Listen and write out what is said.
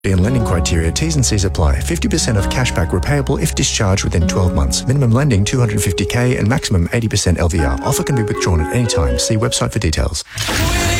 and lending criteria, T's and C's apply. 50% of cashback repayable if discharged within 12 months. Minimum lending $250K and maximum 80% LVR. Offer can be withdrawn at any time. See website for details.